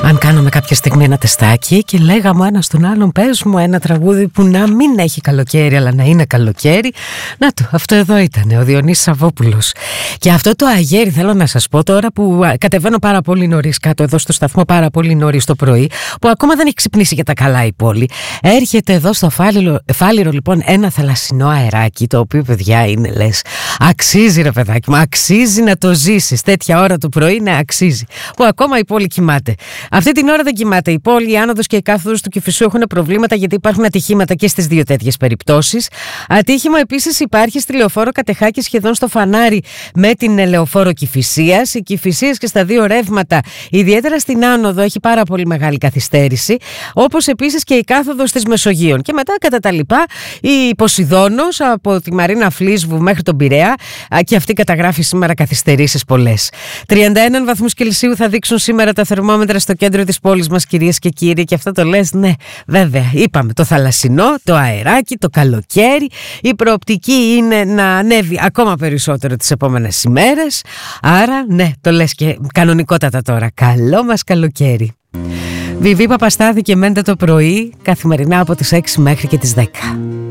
Αν κάναμε κάποια στιγμή ένα τεστάκι και λέγαμε ένα στον άλλον, πες μου ένα τραγούδι που να μην έχει καλοκαίρι αλλά να είναι καλοκαίρι. Να το, αυτό εδώ ήταν ο Διονύσης Σαββόπουλος. Και αυτό το αγέρι θέλω να σας πω τώρα που κατεβαίνω πάρα πολύ νωρίς κάτω εδώ στο σταθμό, πάρα πολύ νωρίς το πρωί, που ακόμα δεν έχει ξυπνήσει για τα καλά η πόλη. Έρχεται εδώ στο Φάληρο λοιπόν ένα θαλασσινό αεράκι, το οποίο παιδιά είναι λες, αξίζει ρε παιδάκι μου, αξίζει να το ζήσεις τέτοια ώρα το πρωί, να αξίζει. Που ακόμα η πόλη κοιμάται. Αυτή την ώρα δεν κοιμάται η πόλη, η άνοδος και η κάθοδος του Κηφισού έχουν προβλήματα γιατί υπάρχουν ατυχήματα και στις δύο τέτοιες περιπτώσεις. Ατύχημα επίσης υπάρχει στη λεωφόρο Κατεχάκη σχεδόν στο φανάρι με την λεωφόρο Κηφισίας. Η Κηφισίας και στα δύο ρεύματα, ιδιαίτερα στην άνοδο, έχει πάρα πολύ μεγάλη καθυστέρηση. Όπως επίσης και η κάθοδος της Μεσογείων. Και μετά κατά τα λοιπά η Ποσειδώνος από τη Μαρίνα Φλίσβου μέχρι τον Πειραιά, και αυτή καταγράφει σήμερα καθυστερήσεις πολλές. 31 βαθμούς Κελσίου θα δείξουν σήμερα τα θερμόμετρα στο κέντρο της πόλης μας, κυρίες και κύριοι. Και αυτό το λες, ναι, βέβαια. Είπαμε το θαλασσινό, το αεράκι, το καλοκαίρι. Η προοπτική είναι να ανέβει ακόμα περισσότερο τις επόμενες ημέρες. Άρα, ναι, το λες και κανονικότατα τώρα. Καλό μας καλοκαίρι. Βιβί Παπαστάδη και Μέντα το πρωί, καθημερινά από τις 6 μέχρι και τις 10.